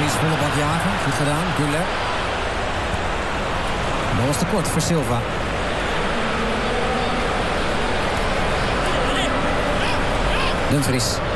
Dumfries volle bak jagen. Goed gedaan. Güler. Dat was te kort voor Silva. Dumfries.